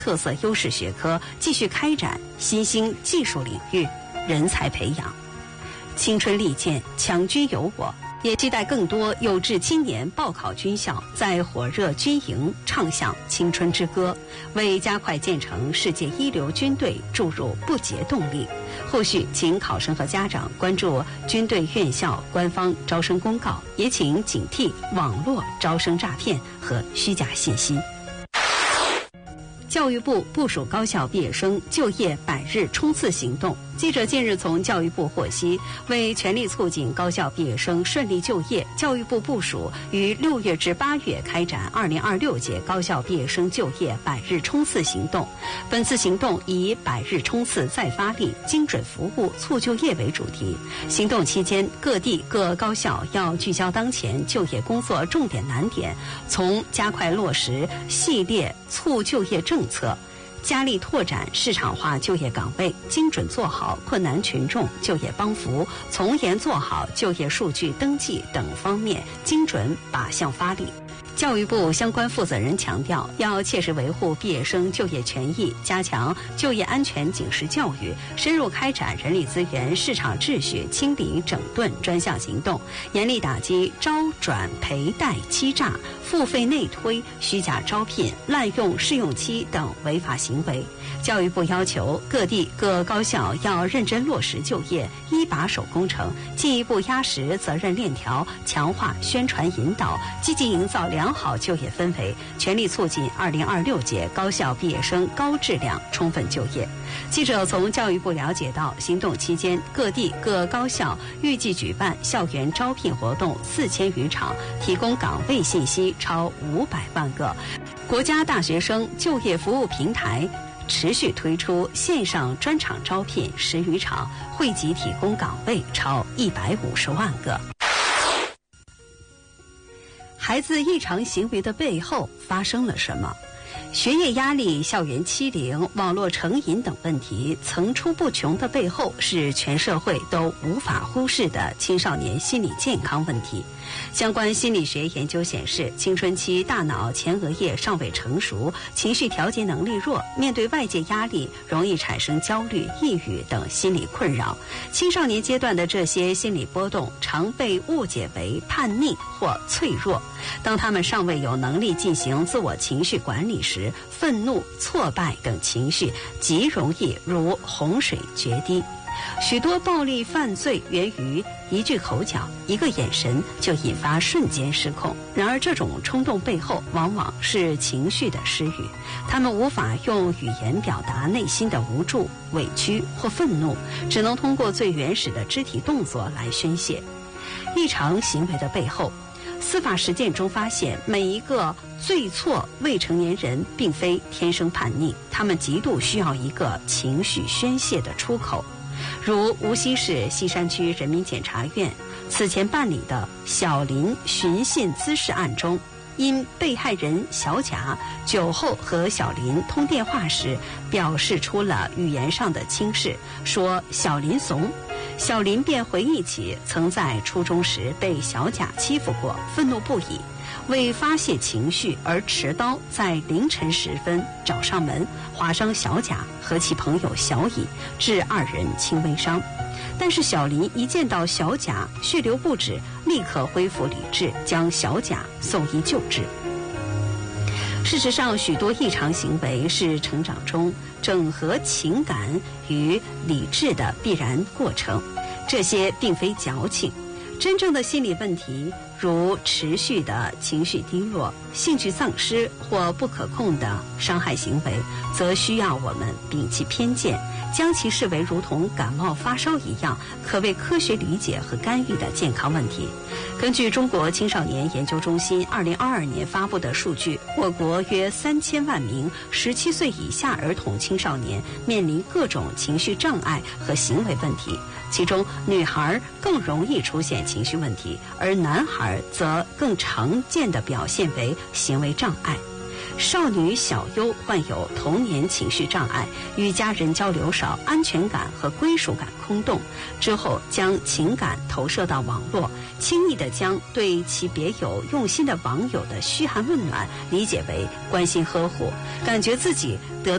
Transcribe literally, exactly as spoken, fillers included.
特色优势学科，继续开展新兴技术领域人才培养。青春利剑，强军有我，也期待更多有志青年报考军校，在火热军营唱响青春之歌，为加快建成世界一流军队注入不竭动力。后续请考生和家长关注军队院校官方招生公告，也请警惕网络招生诈骗和虚假信息。教育部部署高校毕业生就业百日冲刺行动。记者近日从教育部获悉，为全力促进高校毕业生顺利就业，教育部部署于六月至八月开展二零二六届高校毕业生就业百日冲刺行动。本次行动以百日冲刺再发力、精准服务促就业为主题。行动期间，各地各高校要聚焦当前就业工作重点难点，从加快落实系列促就业政策，加力拓展市场化就业岗位，精准做好困难群众就业帮扶，从严做好就业数据登记等方面精准靶向发力。教育部相关负责人强调，要切实维护毕业生就业权益，加强就业安全警示教育，深入开展人力资源市场秩序清理整顿专项行动，严厉打击招转赔贷欺诈、付费内推、虚假招聘、滥用试用期等违法行为。教育部要求各地各高校要认真落实就业一把手工程，进一步压实责任链条，强化宣传引导，积极营造良好就业氛围，全力促进二零二六届高校毕业生高质量充分就业。记者从教育部了解到，行动期间各地各高校预计举办校园招聘活动四千余场，提供岗位信息超五百万个。国家大学生就业服务平台持续推出线上专场招聘十余场，惠及提供岗位超一百五十万个。孩子异常行为的背后发生了什么？学业压力、校园欺凌、网络成瘾等问题层出不穷的背后，是全社会都无法忽视的青少年心理健康问题。相关心理学研究显示，青春期大脑前额叶尚未成熟，情绪调节能力弱，面对外界压力容易产生焦虑、抑郁等心理困扰。青少年阶段的这些心理波动常被误解为叛逆或脆弱。当他们尚未有能力进行自我情绪管理时，愤怒、挫败等情绪极容易如洪水决堤。许多暴力犯罪源于一句口角、一个眼神就引发瞬间失控。然而这种冲动背后往往是情绪的失语，他们无法用语言表达内心的无助、委屈或愤怒，只能通过最原始的肢体动作来宣泄。异常行为的背后，司法实践中发现，每一个罪错未成年人并非天生叛逆，他们极度需要一个情绪宣泄的出口。如无锡市西山区人民检察院此前办理的小林寻衅滋事案中，因被害人小甲酒后和小林通电话时表示出了语言上的轻视，说小林怂，小林便回忆起曾在初中时被小甲欺负过，愤怒不已，为发泄情绪而持刀在凌晨时分找上门，划伤小甲和其朋友小乙，致二人轻微伤。但是小林一见到小甲血流不止，立刻恢复理智，将小甲送医救治。事实上，许多异常行为是成长中整合情感与理智的必然过程，这些并非矫情。真正的心理问题，如持续的情绪低落、兴趣丧失或不可控的伤害行为，则需要我们摒弃偏见，将其视为如同感冒发烧一样可为科学理解和干预的健康问题。根据中国青少年研究中心二零二二年发布的数据，我国约三千万名十七岁以下儿童青少年面临各种情绪障碍和行为问题，其中女孩更容易出现情绪问题，而男孩则更常见的表现为行为障碍。 少女小优患有童年情绪障碍，与家人交流少，安全感和归属感空洞。之后将情感投射到网络，轻易地将对其别有用心的网友的嘘寒问暖理解为关心呵护，感觉自己得